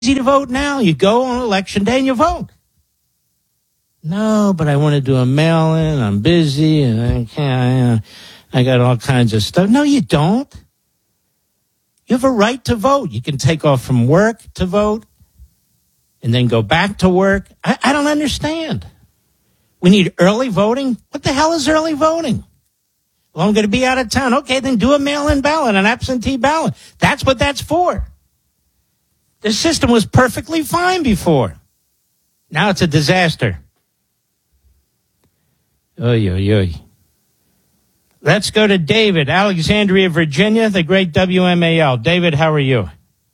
easy to vote now. You go on election day and you vote. No, but I want to do a mail-in. I'm busy and I can't. I got all kinds of stuff. No, you don't. You have a right to vote. You can take off from work to vote and then go back to work. I don't understand. We need early voting? What the hell is early voting? Well, I'm going to be out of town. Okay, then do a mail-in ballot, an absentee ballot. That's what that's for. The system was perfectly fine before. Now it's a disaster. Oy, oy, oy. Let's go to David, Alexandria, Virginia, the great WMAL. David, how are you?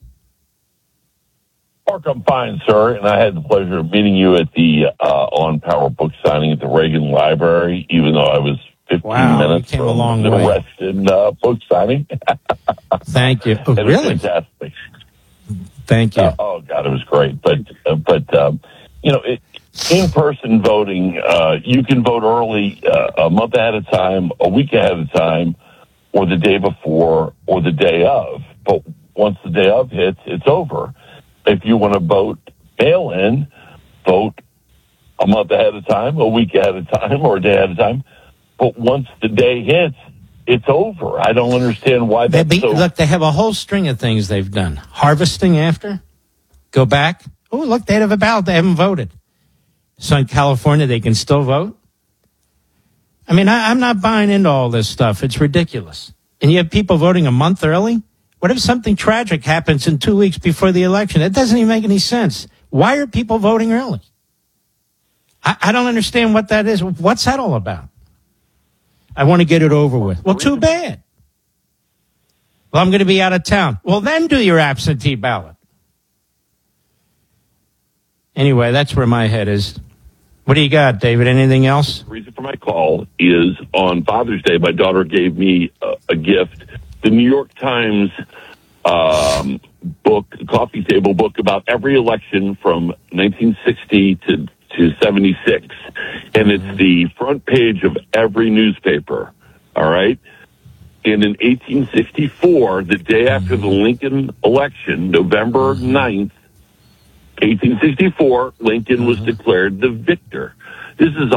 Mark, I'm fine, sir, and I had the pleasure of meeting you at the On Power book signing at the Reagan Library, even though I was 15 minutes came from a long the way. Weston book signing. Thank you. Oh, it was really? fantastic. Thank you. Oh, God, it was great. But in-person voting, you can vote early, a month ahead of time, a week ahead of time, or the day before, or the day of. But once the day of hits, it's over. If you want to vote mail-in, vote a month ahead of time, a week ahead of time, or a day ahead of time. But once the day hits, it's over. I don't understand why that's so... Look, they have a whole string of things they've done. Harvesting after, go back. Oh, look, they have a ballot. They haven't voted. So in California, they can still vote? I mean, I'm not buying into all this stuff. It's ridiculous. And you have people voting a month early? What if something tragic happens in 2 weeks before the election? It doesn't even make any sense. Why are people voting early? I don't understand what that is. What's that all about? I want to get it over with. Well, too bad. Well, I'm going to be out of town. Well, then do your absentee ballot. Anyway, that's where my head is. What do you got, David? Anything else? The reason for my call is on Father's Day, my daughter gave me a gift. The New York Times book, coffee table book about every election from 1960 to 76. And it's the front page of every newspaper. All right. And in 1864, the day after the Lincoln election, November 9th, 1864, Lincoln was declared the victor. This is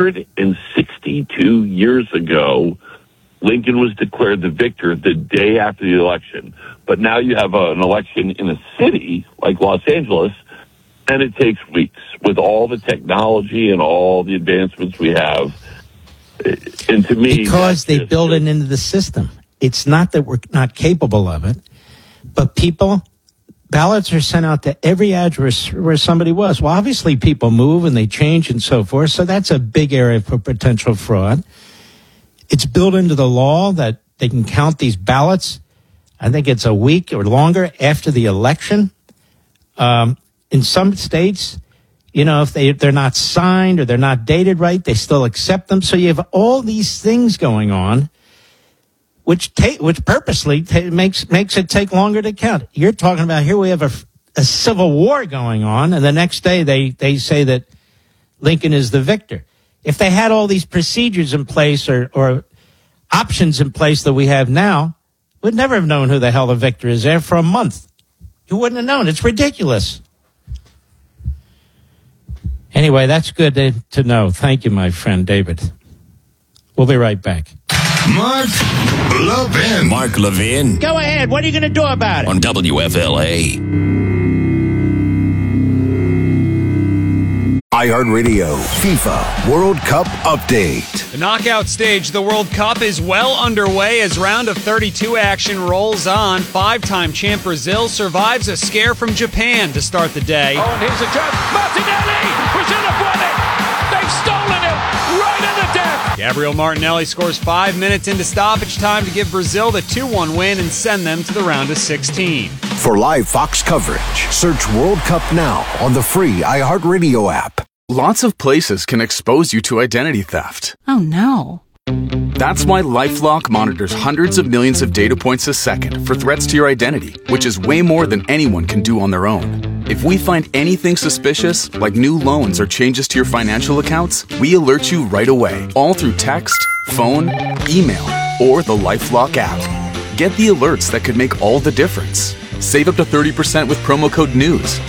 162 years ago. Lincoln was declared the victor the day after the election. But now you have an election in a city like Los Angeles, and it takes weeks with all the technology and all the advancements we have. And to me... Because they build it into the system. It's not that we're not capable of it, but ballots are sent out to every address where somebody was. Well, obviously people move and they change and so forth, so that's a big area for potential fraud. It's built into the law that they can count these ballots. I think it's a week or longer after the election. In some states, if they're not signed or they're not dated right, they still accept them. So you have all these things going on, which purposely makes it take longer to count. You're talking about here we have a civil war going on, and the next day they say that Lincoln is the victor. If they had all these procedures in place or options in place that we have now, we'd never have known who the hell the victor is there for a month. You wouldn't have known. It's ridiculous. Anyway, that's good to know. Thank you, my friend David. We'll be right back. Mark Levin. Mark Levin. Go ahead. What are you going to do about it? On WFLA. iHeartRadio FIFA World Cup Update. The knockout stage of the World Cup is well underway as round of 32 action rolls on. Five-time champ Brazil survives a scare from Japan to start the day. Oh, and here's a chance. Martinelli! We should have won it! They've stolen it! Right at the death! Gabriel Martinelli scores 5 minutes into stoppage time to give Brazil the 2-1 win and send them to the round of 16. For live Fox coverage, search World Cup now on the free iHeartRadio app. Lots of places can expose you to identity theft. Oh, no. That's why LifeLock monitors hundreds of millions of data points a second for threats to your identity, which is way more than anyone can do on their own. If we find anything suspicious, like new loans or changes to your financial accounts, we alert you right away, all through text, phone, email, or the LifeLock app. Get the alerts that could make all the difference. Save up to 30% with promo code NEWS